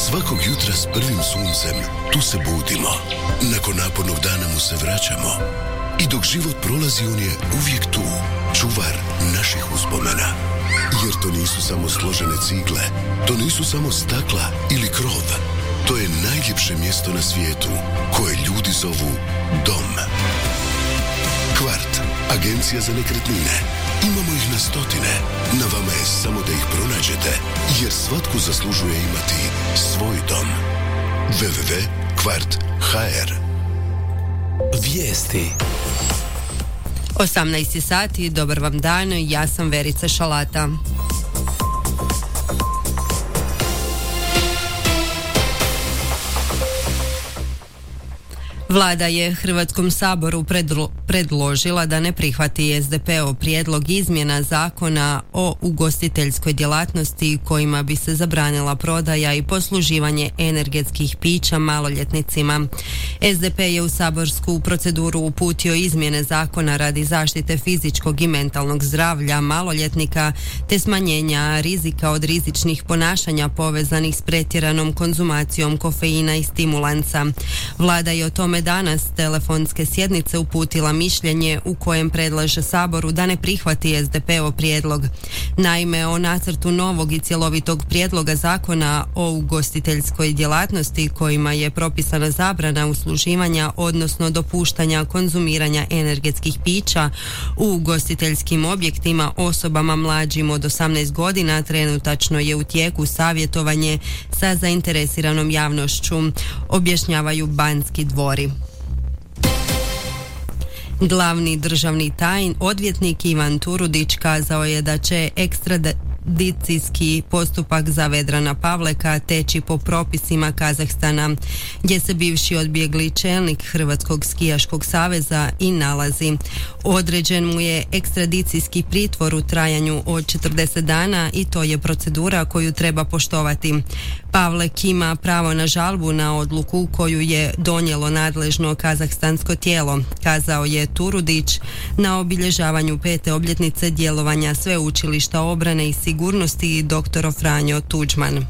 Svakog jutra s prvim suncem tu se budimo. Nakon napornog dana mu se vraćamo. I dok život prolazi on je uvijek tu, čuvar naših uspomena. Jer to nisu samo složene cigle, to nisu samo stakla ili krov. To je najljepše mjesto na svijetu koje ljudi zovu dom. Kvart, agencija za nekretnine. Imamo ih na stotine. Na vama je samo da ih pronađete, jer svatko zaslužuje imati svoj dom. www.kvart.hr. Vijesti. 18 sati, dobar vam dan, ja sam Verica Šalata. Vlada je Hrvatskom saboru predložila da ne prihvati SDP-ov prijedlog izmjena zakona o ugostiteljskoj djelatnosti kojima bi se zabranila prodaja i posluživanje energetskih pića maloljetnicima. SDP je u saborsku proceduru uputio izmjene zakona radi zaštite fizičkog i mentalnog zdravlja maloljetnika te smanjenja rizika od rizičnih ponašanja povezanih s pretjeranom konzumacijom kofeina i stimulansa. Vlada je o tome danas telefonske sjednice uputila mišljenje u kojem predlaže Saboru da ne prihvati SDP-ov prijedlog. Naime, o nacrtu novog i cjelovitog prijedloga zakona o ugostiteljskoj djelatnosti kojima je propisana zabrana usluživanja odnosno dopuštanja konzumiranja energetskih pića u ugostiteljskim objektima osobama mlađim od 18 godina trenutačno je u tijeku savjetovanje sa zainteresiranom javnošću, objašnjavaju Banski dvori. Glavni državni odvjetnik Ivan Turudić kazao je da će ekstradicijski postupak za Vedrana Pavleka teći po propisima Kazahstana, gdje se bivši odbjegli čelnik Hrvatskog skijaškog saveza i nalazi. Određen mu je ekstradicijski pritvor u trajanju od 40 dana i to je procedura koju treba poštovati. Pavlek ima pravo na žalbu na odluku koju je donijelo nadležno kazahstansko tijelo, kazao je Turudić na obilježavanju 5. obljetnice djelovanja Sveučilišta obrane i sigurnosti dr. Franjo Tuđman.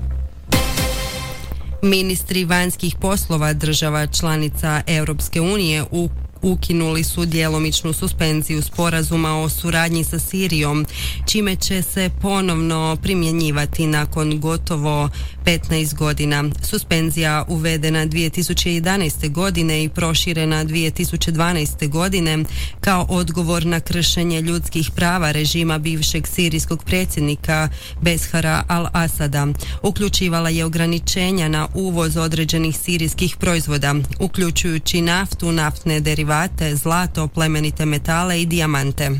Ministri vanjskih poslova država članica Europske unije ukinuli su djelomičnu suspenziju sporazuma o suradnji sa Sirijom, čime će se ponovno primjenjivati nakon gotovo 15 godina. Suspenzija uvedena 2011. godine i proširena 2012. godine kao odgovor na kršenje ljudskih prava režima bivšeg sirijskog predsjednika Bešara al-Asada. Uključivala je ograničenja na uvoz određenih sirijskih proizvoda, uključujući naftu, naftne derivate, zlato, plemenite metale i dijamante.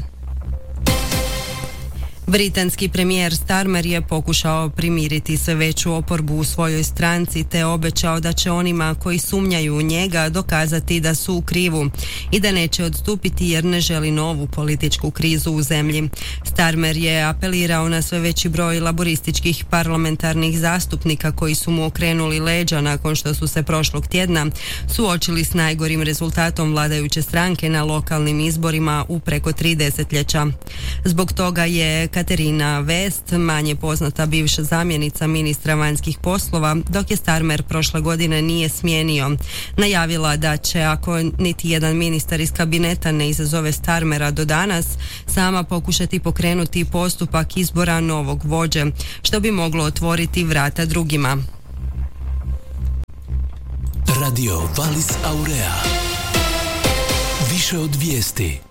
Britanski premijer Starmer je pokušao primiriti sve veću oporbu u svojoj stranci te obećao da će onima koji sumnjaju u njega dokazati da su u krivu i da neće odstupiti jer ne želi novu političku krizu u zemlji. Starmer je apelirao na sve veći broj laborističkih parlamentarnih zastupnika koji su mu okrenuli leđa nakon što su se prošlog tjedna suočili s najgorim rezultatom vladajuće stranke na lokalnim izborima u preko 3 desetljeća. Zbog toga je Katerina West, manje poznata bivša zamjenica ministra vanjskih poslova, dok je Starmer prošle godine nije smijenio, najavila da će, ako niti jedan ministar iz kabineta ne izazove Starmera do danas, sama pokušati pokrenuti postupak izbora novog vođe, što bi moglo otvoriti vrata drugima. Radio Valis Aurea. Više od vijesti.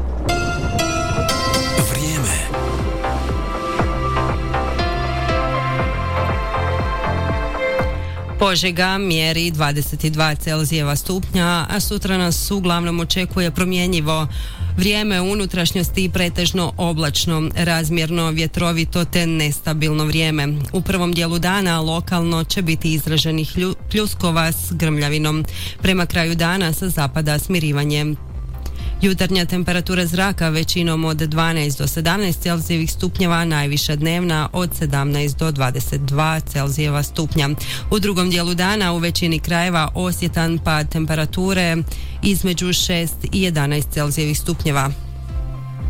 Požega mjeri 22 Celzijeva stupnja, a sutra nas uglavnom očekuje promjenjivo vrijeme u unutrašnjosti i pretežno oblačno, razmjerno vjetrovito te nestabilno vrijeme. U prvom dijelu dana lokalno će biti izraženih pljuskova s grmljavinom. Prema kraju dana sa zapada smirivanje. Jutarnja temperatura zraka većinom od 12 do 17 Celzijevih stupnjeva, najviša dnevna od 17 do 22 Celzijeva stupnja. U drugom dijelu dana u većini krajeva osjetan pad temperature između 6 i 11 Celzijevih stupnjeva.